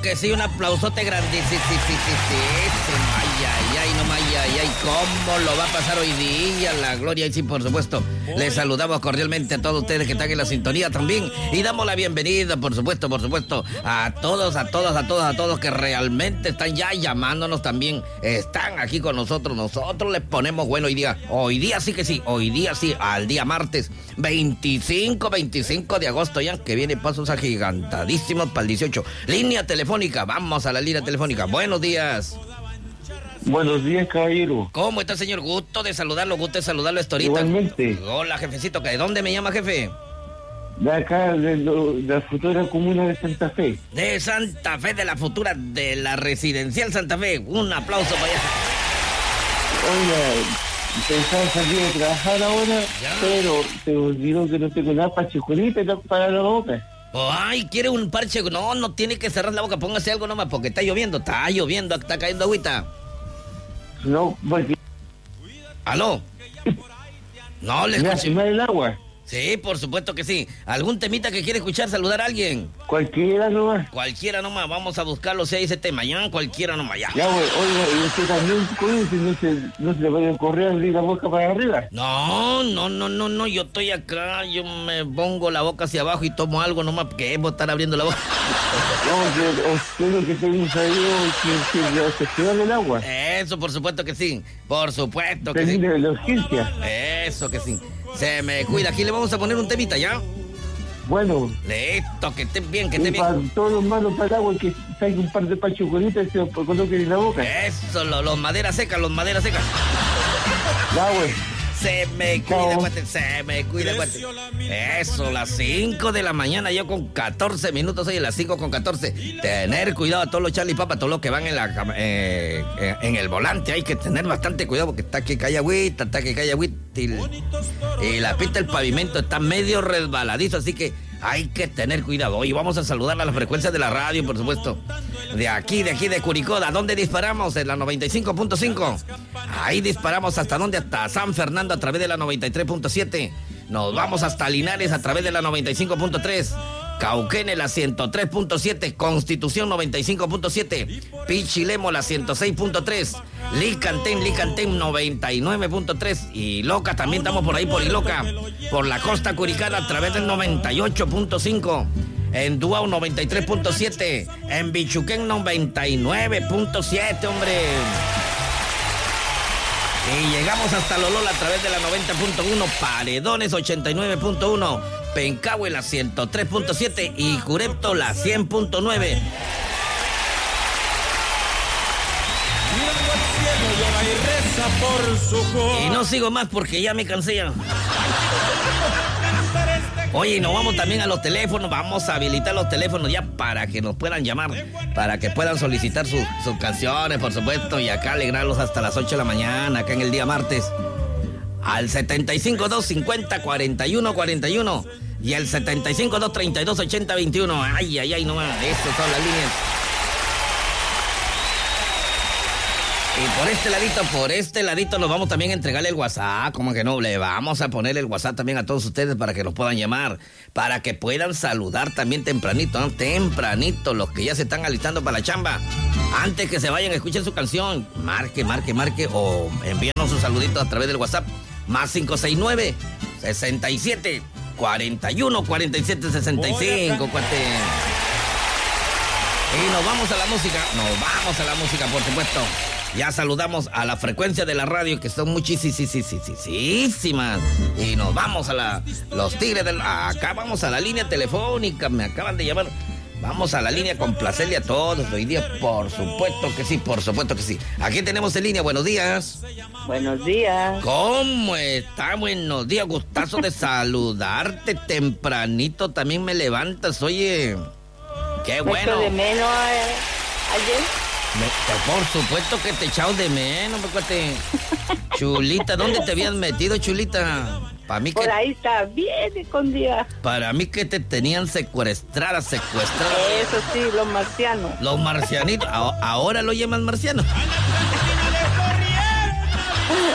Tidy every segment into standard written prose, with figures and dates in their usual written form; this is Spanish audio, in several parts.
que sí, un aplausote grandísimo. Ay, cómo lo va a pasar hoy día, la gloria. Y sí, por supuesto, les saludamos cordialmente a todos ustedes que están en la sintonía también. Y damos la bienvenida, por supuesto, a todos que realmente están ya llamándonos también. Están aquí con nosotros. Nosotros les ponemos bueno hoy día. Hoy día sí, al día martes 25 de agosto ya, que viene pasos agigantadísimos para el 18. Línea telefónica, vamos a la línea telefónica. Buenos días. Buenos días, caballero. ¿Cómo está, señor? Gusto de saludarlo esto ahorita. Igualmente. Hola, jefecito. ¿De dónde me llama, jefe? De acá, de la futura comuna de Santa Fe. De Santa Fe, de la futura, de la residencial Santa Fe. Un aplauso para allá. Oiga, pensaba salir a trabajar ahora, ya. Pero se olvidó que no tengo nada para chicolita para la boca. Ay, ¿quiere un parche? No tiene que cerrar la boca, póngase algo nomás, porque está lloviendo, está cayendo agüita. No, porque... ¿Aló? No, le escuché. ¿Me el agua? Sí, por supuesto que sí. ¿Algún temita que quiere escuchar, saludar a alguien? Cualquiera nomás. Cualquiera nomás, vamos a buscarlo si hay ese tema. Ya, cualquiera nomás, ya. Ya, güey, oiga, y usted también, no se le vaya a correr abrir la boca para arriba. No, yo estoy acá, yo me pongo la boca hacia abajo y tomo algo nomás, porque es estar abriendo la boca. No, usted lo que tengo sabido que se queda del agua. Eso, por supuesto que sí, de la urgencia. Eso que sí. Se me cuida, aquí le vamos a poner un temita, ¿ya? Bueno. Listo, que estén bien, Para todos los malos para el agua, que salga un par de pachocolitas y se lo coloquen en la boca. Eso, los maderas secas. Ya, güey. Se me cuida, cuate. Eso, las 5 de la mañana, yo con 14 minutos, oye, las 5:14. Tener cuidado a todos los Charlie Papa, todos los que van en el volante. Hay que tener bastante cuidado porque está que cae agüita y la pista del pavimento está medio resbaladizo, así que hay que tener cuidado. Hoy vamos a saludar a las frecuencias de la radio, por supuesto. De aquí de Curicó. ¿A dónde disparamos? En la 95.5. Ahí disparamos hasta dónde? Hasta San Fernando a través de la 93.7. Nos vamos hasta Linares a través de la 95.3. Cauquene la 103.7, Constitución 95.7, Pichilemo la 106.3, Licantén 99.3 y Loca también estamos por ahí por Iloca, por la costa curicana a través del 98.5, en Duau 93.7, en Bichuquén 99.7, hombre. Y llegamos hasta Lolola a través de la 90.1, Paredones 89.1, Pencahue la 103.7 y Curepto la 100.9. Y no sigo más porque ya me cansé ya. Oye, nos vamos también a los teléfonos, vamos a habilitar los teléfonos ya para que nos puedan llamar, para que puedan solicitar sus canciones, por supuesto, y acá alegrarlos hasta las 8 de la mañana, acá en el día martes, al 75-250-4141 y al 75-232-8021. Ay, no más, estas son las líneas. Y por este ladito nos vamos también a entregarle el WhatsApp, como que no, le vamos a poner el WhatsApp también a todos ustedes para que nos puedan llamar, para que puedan saludar también tempranito, ¿no? Tempranito, los que ya se están alistando para la chamba, antes que se vayan a escuchar su canción, marque o envíanos sus saluditos a través del WhatsApp, más 569-67-41-47-65, cuate. Y nos vamos a la música, por supuesto. Ya saludamos a la frecuencia de la radio, que son muchísimas. Y nos vamos a los tigres acá vamos a la línea telefónica, me acaban de llamar. Vamos a la línea, complacerle a todos hoy día, por supuesto que sí. Aquí tenemos en línea, buenos días. Buenos días. ¿Cómo está? Buenos días, gustazo de saludarte tempranito, también me levantas, oye. Qué bueno. ¿Me echó de menos ayer? Por supuesto que te echado de menos, porque Chulita, ¿dónde te habías metido, Chulita? Para mí por ahí está bien escondida. Para mí que te tenían secuestrada. Eso sí, los marcianos. Los marcianitos, ahora lo llaman marciano.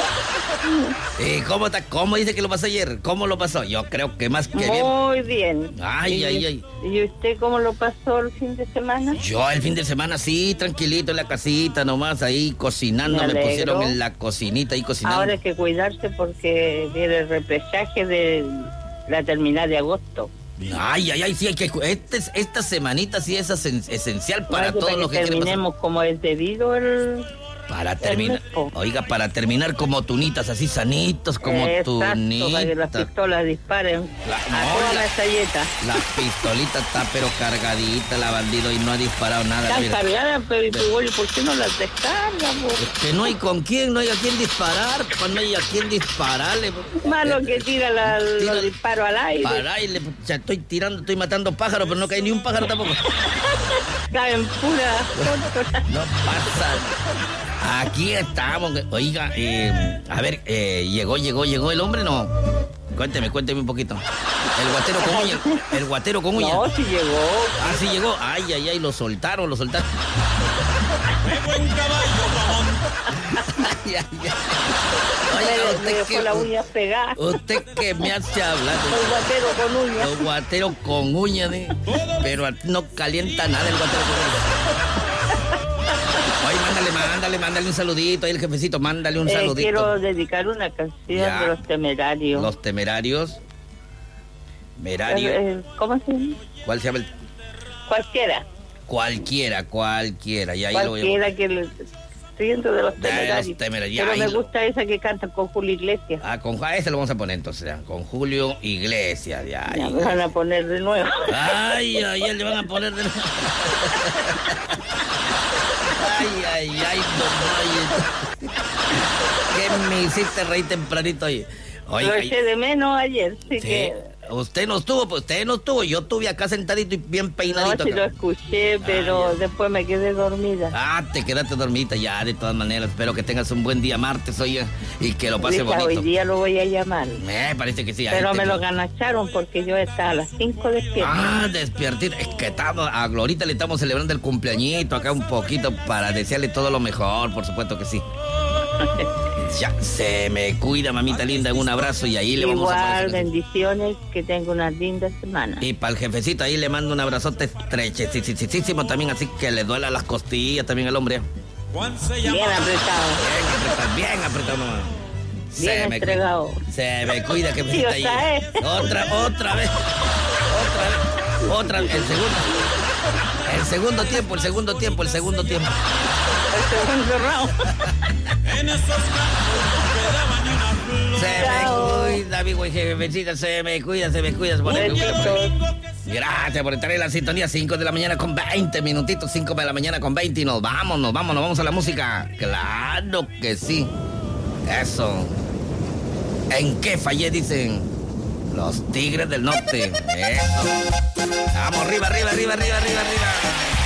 ¿Cómo dice que lo pasó ayer? ¿Cómo lo pasó? Yo creo que más que bien. Muy bien. Ay. ¿Y usted cómo lo pasó el fin de semana? Yo el fin de semana sí, tranquilito en la casita nomás, ahí cocinando. Me pusieron en la cocinita ahí cocinando. Ahora hay que cuidarse porque viene el repechaje de la terminal de agosto. Ay, sí, hay que... Esta semanita sí es esencial para todos los que quieren pasar. Terminemos como es debido el... Para terminar, oiga, para terminar como tunitas, así sanitos como tunitas. Para que las pistolas disparen a toda la metralleta. La pistolita está pero cargadita, la bandido, y no ha disparado nada. Está cargada, pero ¿y por qué no las descarga? Que no hay con quién, no hay a quién disparar, pues no hay a quién dispararle. Malo que tira los disparos al aire. Para aire, o sea, estoy matando pájaros, pero no cae ni un pájaro tampoco. Caen pura. No pasa. Aquí estamos. Oiga, a ver, llegó el hombre, ¿no? Cuénteme un poquito. El guatero con uña. No, sí llegó. Ah, sí llegó. Ay, lo soltaron. ¡Qué buen caballo, mamón! Ay. Oiga, me dejó la uña pegada. Usted que me hace hablar. El guatero con uña. Los guateros con uña, ¿eh? Pero a ti no calienta nada el guatero con uña. Oye, mándale un saludito ahí el jefecito, mándale un saludito. Quiero dedicar una canción de Los Temerarios. Los Temerarios. ¿Cómo se llama? ¿Cuál se llama? Cualquiera. Cualquiera. Y ahí cualquiera que le siento de Los Temerarios. Pero me gusta esa que cantan con Julio Iglesias. Ese lo vamos a poner entonces, ya, con Julio Iglesias. Ya, me van a poner de nuevo. Ay, le van a poner de nuevo. Ay, no. ¿Qué me hiciste reír tempranito hoy? Lo eché de menos ayer, sí que... Usted no estuvo, yo estuve acá sentadito y bien peinadito. No, sí lo escuché, pero después me quedé dormida. Te quedaste dormida ya, de todas maneras. Espero que tengas un buen día martes, oye, y que lo pase bonito. Hoy día lo voy a llamar. Me parece que sí. Pero me lo ganacharon porque yo estaba a las 5 despierta. Despiertito. Es que a Glorita le estamos celebrando el cumpleañito acá un poquito para desearle todo lo mejor, por supuesto que sí. Ya, se me cuida, mamita linda, un abrazo y ahí le vamos a poner. Igual, bendiciones, que tenga una linda semana. Y para el jefecito ahí le mando un abrazote estrechísimo también, así que le duela las costillas también al hombre. Bien apretado. Bien apretado, mamá. Bien entregado. Se me cuida, que me está ahí. Otra vez. El segundo tiempo. El segundo round. Se me cuida, amigo y jefecita, se me cuida. Gracias por estar en la sintonía, 5 de la mañana con 20 minutitos, 5 de la mañana con 20 y nos vamos a la música. Claro que sí. Eso. ¿En qué fallé? Dicen los Tigres del Norte. Eso. Vamos, arriba.